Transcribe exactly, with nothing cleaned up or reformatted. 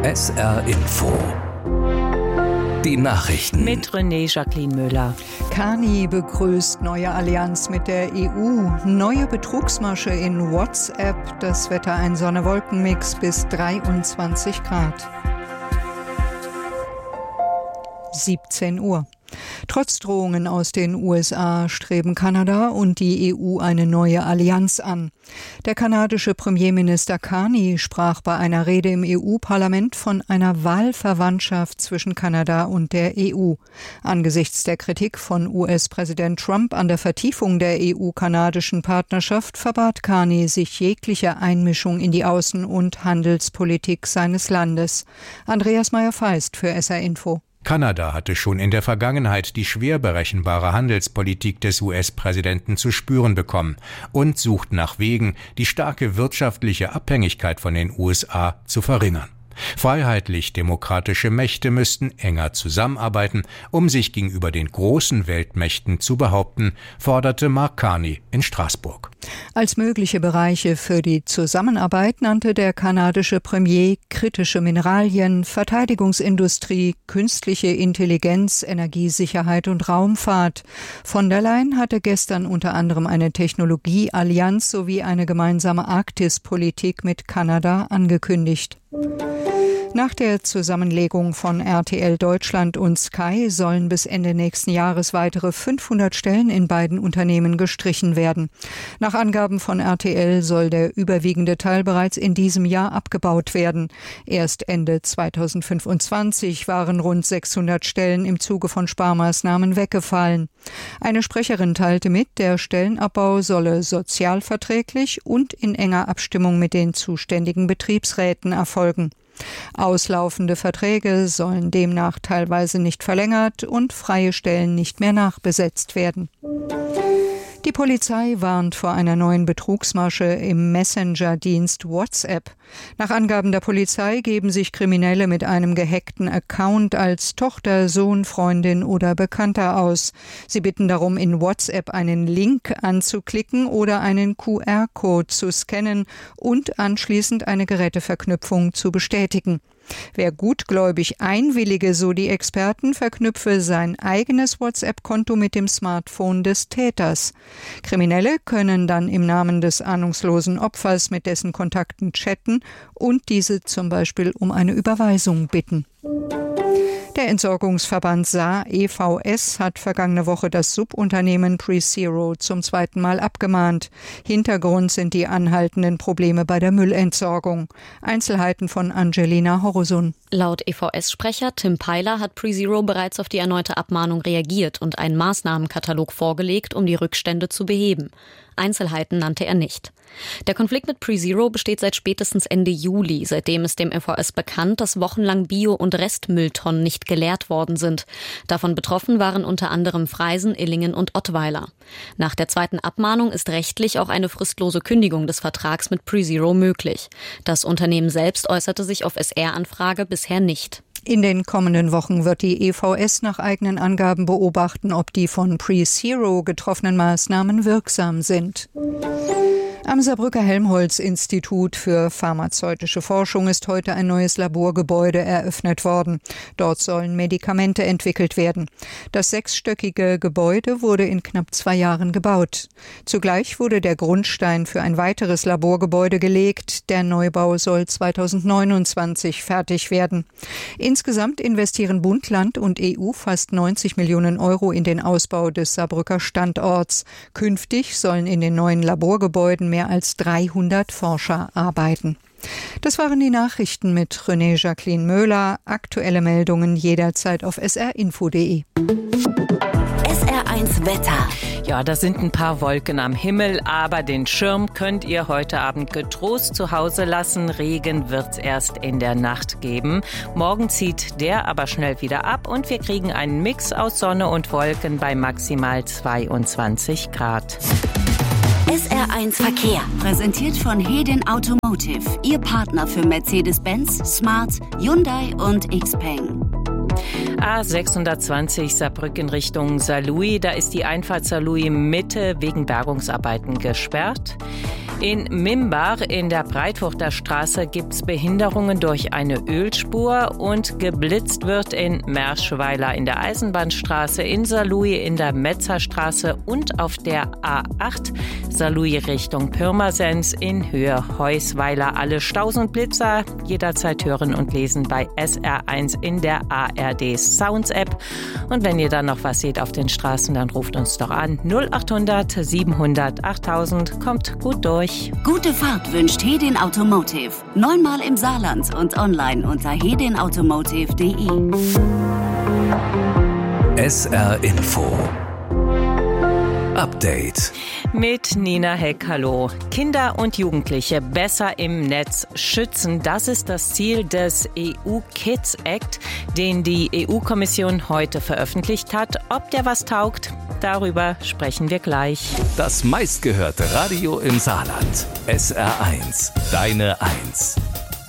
S R Info. Die Nachrichten. Mit René Jacqueline Müller. Carney begrüßt neue Allianz mit der E U. Neue Betrugsmasche in WhatsApp. Das Wetter ein Sonne-Wolken-Mix bis dreiundzwanzig Grad. siebzehn Uhr. Trotz Drohungen aus den U S A streben Kanada und die E U eine neue Allianz an. Der kanadische Premierminister Carney sprach bei einer Rede im E U-Parlament von einer Wahlverwandtschaft zwischen Kanada und der E U. Angesichts der Kritik von U S-Präsident Trump an der Vertiefung der E U-kanadischen Partnerschaft verbat Carney sich jeglicher Einmischung in die Außen- und Handelspolitik seines Landes. Andreas Meyer-Feist für S R Info. Kanada hatte schon in der Vergangenheit die schwer berechenbare Handelspolitik des U S-Präsidenten zu spüren bekommen und sucht nach Wegen, die starke wirtschaftliche Abhängigkeit von den U S A zu verringern. Freiheitlich-demokratische Mächte müssten enger zusammenarbeiten, um sich gegenüber den großen Weltmächten zu behaupten, forderte Mark Carney in Straßburg. Als mögliche Bereiche für die Zusammenarbeit nannte der kanadische Premier kritische Mineralien, Verteidigungsindustrie, künstliche Intelligenz, Energiesicherheit und Raumfahrt. Von der Leyen hatte gestern unter anderem eine Technologieallianz sowie eine gemeinsame Arktispolitik mit Kanada angekündigt. Nach der Zusammenlegung von R T L Deutschland und Sky sollen bis Ende nächsten Jahres weitere fünfhundert Stellen in beiden Unternehmen gestrichen werden. Nach Angaben von R T L soll der überwiegende Teil bereits in diesem Jahr abgebaut werden. Erst Ende zweitausendfünfundzwanzig waren rund sechshundert Stellen im Zuge von Sparmaßnahmen weggefallen. Eine Sprecherin teilte mit, der Stellenabbau solle sozialverträglich und in enger Abstimmung mit den zuständigen Betriebsräten erfolgen. Auslaufende Verträge sollen demnach teilweise nicht verlängert und freie Stellen nicht mehr nachbesetzt werden. Die Polizei warnt vor einer neuen Betrugsmasche im Messenger-Dienst WhatsApp. Nach Angaben der Polizei geben sich Kriminelle mit einem gehackten Account als Tochter, Sohn, Freundin oder Bekannter aus. Sie bitten darum, in WhatsApp einen Link anzuklicken oder einen Q R-Code zu scannen und anschließend eine Geräteverknüpfung zu bestätigen. Wer gutgläubig einwillige, so die Experten, verknüpfe sein eigenes WhatsApp-Konto mit dem Smartphone des Täters. Kriminelle können dann im Namen des ahnungslosen Opfers mit dessen Kontakten chatten und diese zum Beispiel um eine Überweisung bitten. Der Entsorgungsverband S A E V S hat vergangene Woche das Subunternehmen PreZero zum zweiten Mal abgemahnt. Hintergrund sind die anhaltenden Probleme bei der Müllentsorgung. Einzelheiten von Angelina Horosun. Laut E V S-Sprecher Tim Peiler hat PreZero bereits auf die erneute Abmahnung reagiert und einen Maßnahmenkatalog vorgelegt, um die Rückstände zu beheben. Einzelheiten nannte er nicht. Der Konflikt mit PreZero besteht seit spätestens Ende Juli. Seitdem ist dem E V S bekannt, dass wochenlang Bio- und Restmülltonnen nicht geleert worden sind. Davon betroffen waren unter anderem Freisen, Illingen und Ottweiler. Nach der zweiten Abmahnung ist rechtlich auch eine fristlose Kündigung des Vertrags mit PreZero möglich. Das Unternehmen selbst äußerte sich auf S R-Anfrage bisher nicht. In den kommenden Wochen wird die E V S nach eigenen Angaben beobachten, ob die von PreZero getroffenen Maßnahmen wirksam sind. Am Saarbrücker Helmholtz-Institut für pharmazeutische Forschung ist heute ein neues Laborgebäude eröffnet worden. Dort sollen Medikamente entwickelt werden. Das sechsstöckige Gebäude wurde in knapp zwei Jahren gebaut. Zugleich wurde der Grundstein für ein weiteres Laborgebäude gelegt. Der Neubau soll zweitausendneunundzwanzig fertig werden. Insgesamt investieren Bund, Land und E U fast neunzig Millionen Euro in den Ausbau des Saarbrücker Standorts. Künftig sollen in den neuen Laborgebäuden mehr als dreihundert Forscher arbeiten. Das waren die Nachrichten mit René Jacqueline Müller. Aktuelle Meldungen jederzeit auf s r info punkt d e. S R eins Wetter. Ja, da sind ein paar Wolken am Himmel, aber den Schirm könnt ihr heute Abend getrost zu Hause lassen. Regen wird's erst in der Nacht geben. Morgen zieht der aber schnell wieder ab und wir kriegen einen Mix aus Sonne und Wolken bei maximal zweiundzwanzig Grad. S R eins Verkehr. Präsentiert von Hedin Automotive. Ihr Partner für Mercedes-Benz, Smart, Hyundai und Xpeng. A sechshundertzwanzig Saarbrücken Richtung Saarlouis. Da ist die Einfahrt Saarlouis Mitte wegen Bergungsarbeiten gesperrt. In Mimbar in der Breitfurter Straße gibt es Behinderungen durch eine Ölspur und geblitzt wird in Merschweiler in der Eisenbahnstraße, in Saarlouis in der Metzerstraße und auf der A acht Saarlouis Richtung Pirmasens in Höhe Heusweiler. Alle Staus und Blitzer jederzeit hören und lesen bei S R eins in der A R D Sounds App. Und wenn ihr dann noch was seht auf den Straßen, dann ruft uns doch an. null achthundert siebenhundert achttausend. Kommt gut durch. Gute Fahrt wünscht Hedin Automotive. Neunmal im Saarland und online unter hedin automotive punkt de. S R Info Update mit Nina Heck, hallo. Kinder und Jugendliche besser im Netz schützen, das ist das Ziel des E U Kids Act, den die E U-Kommission heute veröffentlicht hat. Ob der was taugt, darüber sprechen wir gleich. Das meistgehörte Radio im Saarland. S R eins, deine Eins.